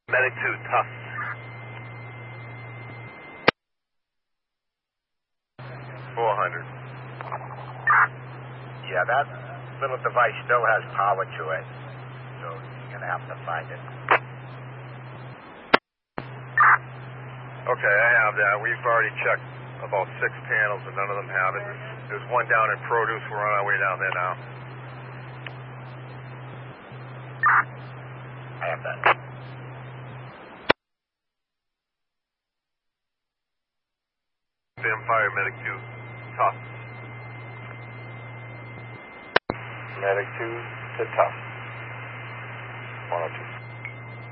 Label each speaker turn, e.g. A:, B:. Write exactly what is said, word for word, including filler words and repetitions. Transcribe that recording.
A: Medic two, tough. four hundred.
B: Yeah, that little device still has power to it, so you're going to have to find it.
A: Okay, I have that. We've already checked about six panels and none of them have it. There's one down in produce. We're on our way down there now.
B: I have that.
A: Vampire, medic two, tough.
B: Medic two to tough. one oh two.